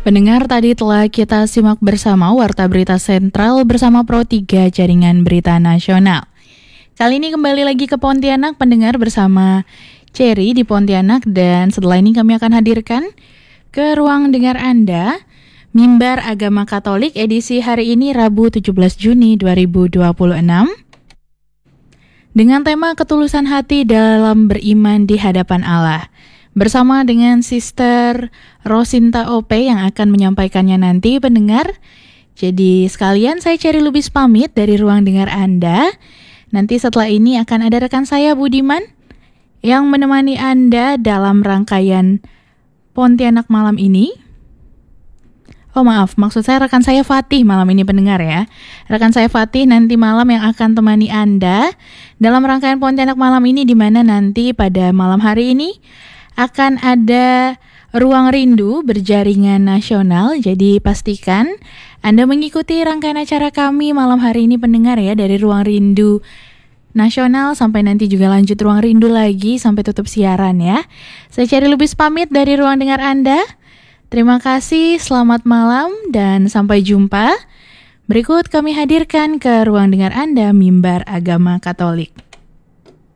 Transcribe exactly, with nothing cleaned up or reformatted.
Pendengar, tadi telah kita simak bersama Warta Berita Sentral bersama Pro tiga Jaringan Berita Nasional. Kali ini kembali lagi ke Pontianak, pendengar, bersama Cherry di Pontianak. Dan setelah ini kami akan hadirkan ke ruang dengar Anda Mimbar Agama Katolik edisi hari ini Rabu tujuh belas Juni dua ribu dua puluh enam dengan tema ketulusan hati dalam beriman di hadapan Allah, bersama dengan Sister Rosinta O P yang akan menyampaikannya nanti, pendengar. Jadi sekalian saya Cherry Lubis pamit dari ruang dengar Anda. Nanti setelah ini akan ada rekan saya Budiman yang menemani Anda dalam rangkaian Pontianak malam ini. Oh maaf, maksud saya rekan saya Fatih malam ini, pendengar ya. Rekan saya Fatih nanti malam yang akan temani Anda dalam rangkaian Pontianak malam ini, di mana nanti pada malam hari ini akan ada Ruang Rindu berjaringan nasional. Jadi pastikan Anda mengikuti rangkaian acara kami malam hari ini, pendengar ya, dari Ruang Rindu Nasional sampai nanti juga lanjut Ruang Rindu lagi sampai tutup siaran ya. Saya Cherry Lubis pamit dari ruang dengar Anda. Terima kasih, selamat malam dan sampai jumpa. Berikut kami hadirkan ke ruang dengar Anda Mimbar Agama Katolik.